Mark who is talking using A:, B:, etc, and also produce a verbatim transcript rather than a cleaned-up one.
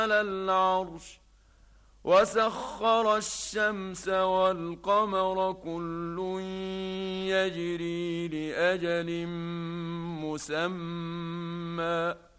A: على العرش وسخر الشمس والقمر كل يجري لأجل مسمى